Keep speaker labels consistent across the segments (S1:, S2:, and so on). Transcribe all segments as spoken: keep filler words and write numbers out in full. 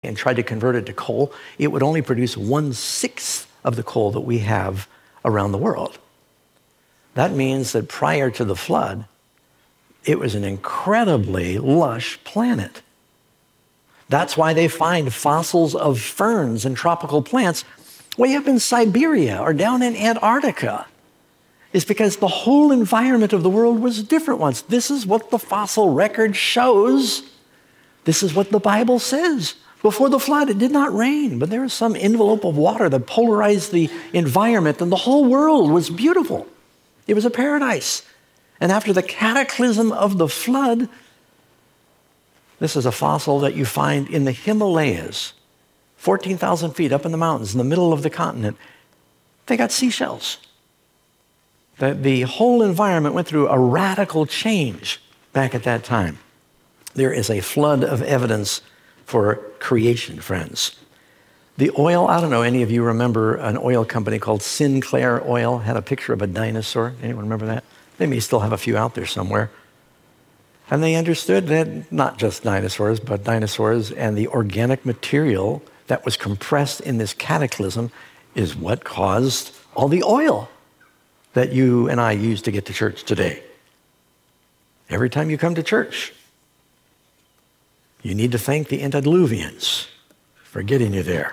S1: and tried to convert it to coal, it would only produce one-sixth of the coal that we have around the world. That means that prior to the flood, it was an incredibly lush planet. That's why they find fossils of ferns and tropical plants way up in Siberia or down in Antarctica. It's because the whole environment of the world was different once. This is what the fossil record shows. This is what the Bible says. Before the flood, it did not rain, but there was some envelope of water that polarized the environment, and the whole world was beautiful. It was a paradise. And after the cataclysm of the flood, this is a fossil that you find in the Himalayas, fourteen thousand feet up in the mountains in the middle of the continent. They got seashells. The, the whole environment went through a radical change back at that time. There is a flood of evidence for creation, friends. The oil, I don't know, any of you remember an oil company called Sinclair Oil, had a picture of a dinosaur. Anyone remember that? They may still have a few out there somewhere. And they understood that not just dinosaurs, but dinosaurs and the organic material that was compressed in this cataclysm is what caused all the oil that you and I use to get to church today. Every time you come to church, you need to thank the antediluvians for getting you there.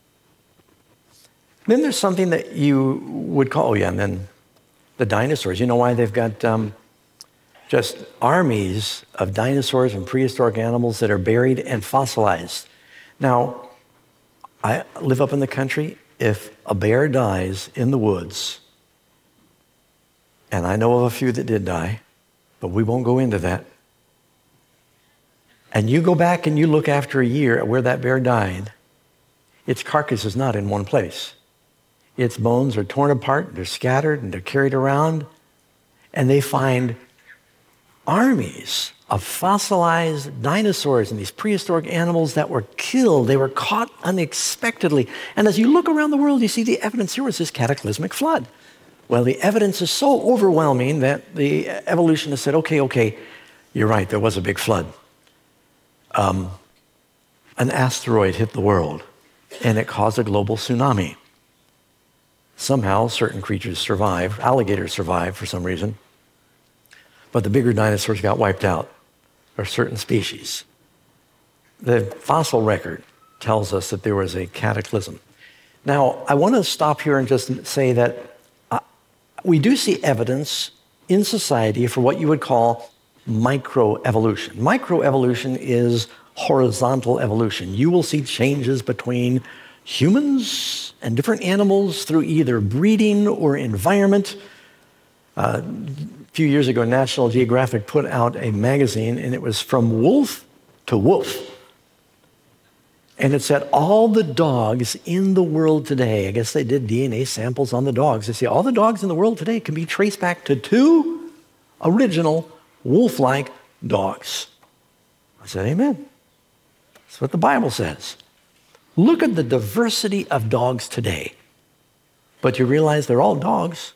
S1: Then there's something that you would call, oh yeah, and then the dinosaurs. You know why they've got um, just armies of dinosaurs and prehistoric animals that are buried and fossilized. Now, I live up in the country. If a bear dies in the woods, and I know of a few that did die, but we won't go into that. And you go back and you look after a year at where that bear died, its carcass is not in one place. Its bones are torn apart, they're scattered, and they're carried around, and they find armies of fossilized dinosaurs and these prehistoric animals that were killed. They were caught unexpectedly. And as you look around the world, you see the evidence. Here was this cataclysmic flood. Well, the evidence is so overwhelming that the evolutionists said, okay, okay, you're right, there was a big flood. Um, an asteroid hit the world, and it caused a global tsunami. Somehow, certain creatures survived. Alligators survived for some reason. But the bigger dinosaurs got wiped out, or certain species. The fossil record tells us that there was a cataclysm. Now, I want to stop here and just say that we do see evidence in society for what you would call microevolution. Microevolution is horizontal evolution. You will see changes between humans and different animals through either breeding or environment. Uh, a few years ago, National Geographic put out a magazine, and it was From Wolf to Wolf. And it said all the dogs in the world today, I guess they did D N A samples on the dogs. They say all the dogs in the world today can be traced back to two original wolf-like dogs. I said, amen. That's what the Bible says. Look at the diversity of dogs today. But you realize they're all dogs.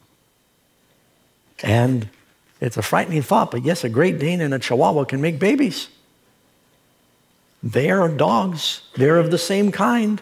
S1: And it's a frightening thought, but yes, a Great Dane and a Chihuahua can make babies. They are dogs. They're of the same kind.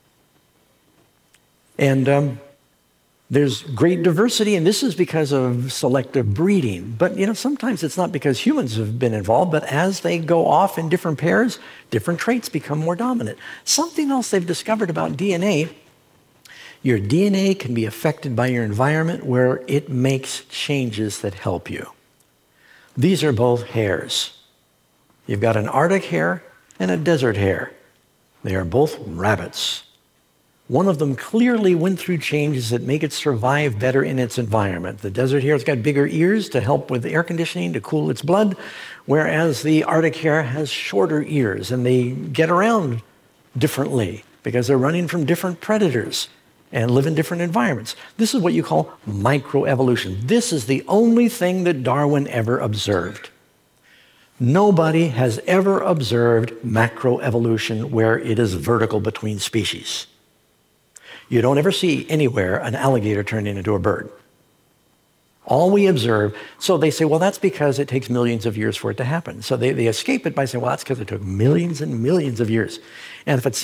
S1: And um, there's great diversity, and this is because of selective breeding. But, you know, sometimes it's not because humans have been involved, but as they go off in different pairs, different traits become more dominant. Something else they've discovered about D N A, your D N A can be affected by your environment where it makes changes that help you. These are both hares. You've got an Arctic hare and a desert hare. They are both rabbits. One of them clearly went through changes that make it survive better in its environment. The desert hare's got bigger ears to help with air conditioning, to cool its blood, whereas the Arctic hare has shorter ears, and they get around differently because they're running from different predators and live in different environments. This is what you call microevolution. This is the only thing that Darwin ever observed. Nobody has ever observed macroevolution where it is vertical between species. You don't ever see anywhere an alligator turning into a bird. All we observe, so they say, well, that's because it takes millions of years for it to happen. So they, they escape it by saying, well, that's because it took millions and millions of years. And if it's